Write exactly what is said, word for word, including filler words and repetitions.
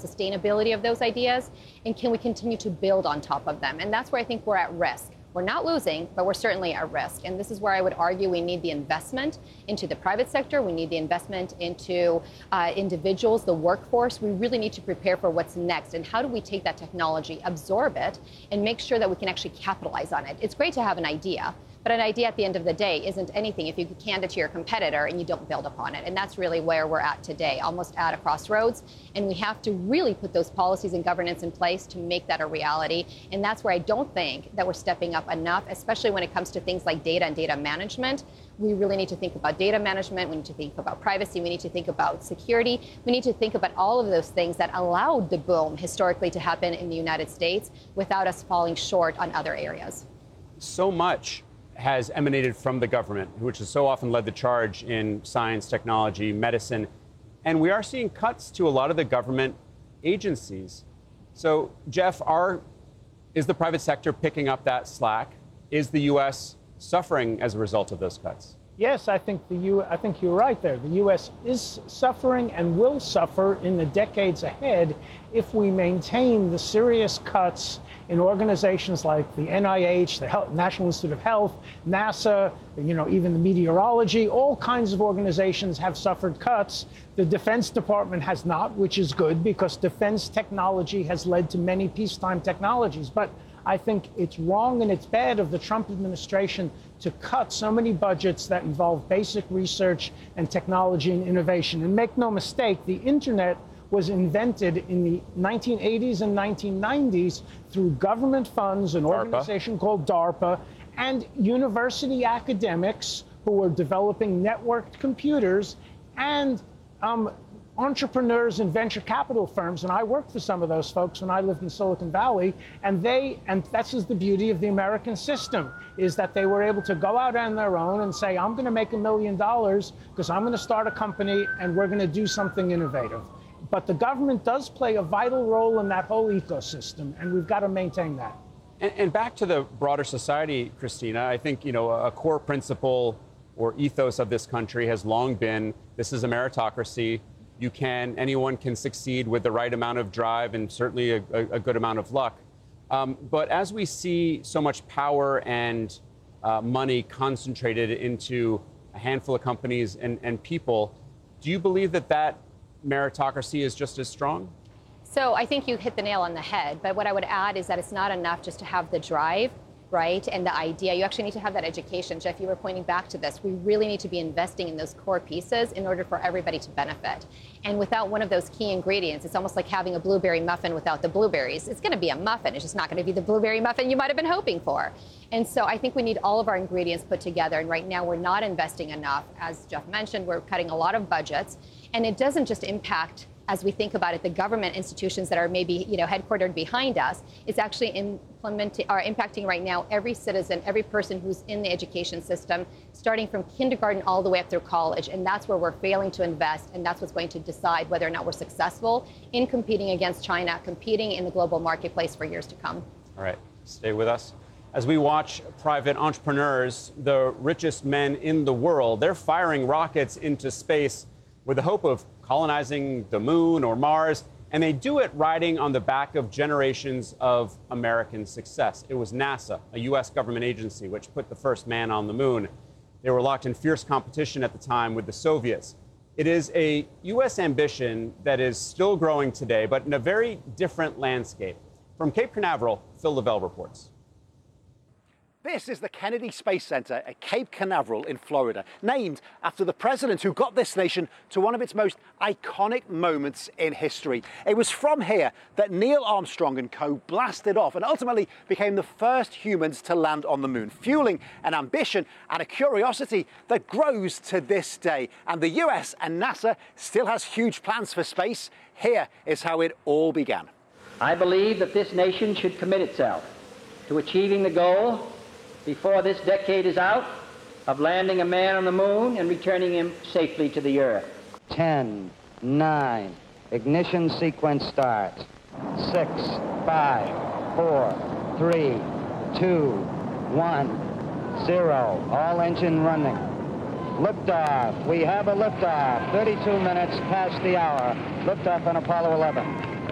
sustainability of those ideas, and can we continue to build on top of them? And that's where I think we're at risk. We're not losing, but we're certainly at risk. And this is where I would argue we need the investment into the private sector. We need the investment into uh, individuals, the workforce. We really need to prepare for what's next. And how do we take that technology, absorb it, and make sure that we can actually capitalize on it? It's great to have an idea, but an idea at the end of the day isn't anything if you can hand it to your competitor and you don't build upon it. And that's really where we're at today, almost at a crossroads. And we have to really put those policies and governance in place to make that a reality. And that's where I don't think that we're stepping up enough, especially when it comes to things like data and data management. We really need to think about data management. We need to think about privacy. We need to think about security. We need to think about all of those things that allowed the boom historically to happen in the United States without us falling short on other areas. So much has emanated from the government, which has so often led the charge in science, technology, medicine. And we are seeing cuts to a lot of the government agencies. So, Jeff, are, is the private sector picking up that slack? Is the U S suffering as a result of those cuts? Yes, I think the U. I think you're right there. The U S is suffering and will suffer in the decades ahead if we maintain the serious cuts in organizations like the N I H, the Health, National Institute of Health, NASA, you know, even the meteorology. All kinds of organizations have suffered cuts. The Defense Department has not, which is good because defense technology has led to many peacetime technologies. But I think it's wrong and it's bad of the Trump administration to cut so many budgets that involve basic research and technology and innovation. And make no mistake, the internet was invented in the nineteen eighties and nineteen nineties through government funds, an organization called DARPA, and university academics who were developing networked computers, and um, entrepreneurs and venture capital firms, and I worked for some of those folks when I lived in Silicon Valley, and they, and that's just the beauty of the American system, is that they were able to go out on their own and say, I'm going to make a million dollars because I'm going to start a company and we're going to do something innovative. But the government does play a vital role in that whole ecosystem, and we've got to maintain that. And, and back to the broader society, Christina, I think, you know, a core principle or ethos of this country has long been, this is a meritocracy. You can, anyone can succeed with the right amount of drive and certainly a, a, a good amount of luck. Um, but as we see so much power and uh, money concentrated into a handful of companies and, and people, do you believe that that meritocracy is just as strong? So I think you hit the nail on the head. But what I would add is that it's not enough just to have the drive, right, and the idea. You actually need to have that education. Jeff, you were pointing back to this. We really need to be investing in those core pieces in order for everybody to benefit. And without one of those key ingredients, it's almost like having a blueberry muffin without the blueberries. It's going to be a muffin. It's just not going to be the blueberry muffin you might have been hoping for. And so I think we need all of our ingredients put together. And right now we're not investing enough. As Jeff mentioned, we're cutting a lot of budgets. And it doesn't just impact, as we think about it, the government institutions that are maybe, you know, headquartered behind us. It's actually implementing, are impacting right now every citizen, every person who's in the education system, starting from kindergarten all the way up through college. And that's where we're failing to invest. And that's what's going to decide whether or not we're successful in competing against China, competing in the global marketplace for years to come. All right, stay with us. As we watch private entrepreneurs, the richest men in the world, they're firing rockets into space with the hope of colonizing the moon or Mars, and they do it riding on the back of generations of American success. It was NASA, a U S government agency, which put the first man on the moon. They were locked in fierce competition at the time with the Soviets. It is a U S ambition that is still growing today, but in a very different landscape. From Cape Canaveral, Phil Lavelle reports. This is the Kennedy Space Center at Cape Canaveral in Florida, named after the president who got this nation to one of its most iconic moments in history. It was from here that Neil Armstrong and co blasted off and ultimately became the first humans to land on the moon, fueling an ambition and a curiosity that grows to this day. And the U S and NASA still has huge plans for space. Here is how it all began. I believe that this nation should commit itself to achieving the goal before this decade is out, of landing a man on the moon and returning him safely to the Earth. Ten, nine, ignition sequence starts. Six, five, four, three, two, one, zero. All engine running. Liftoff. We have a liftoff. thirty-two minutes past the hour. Liftoff on Apollo eleven.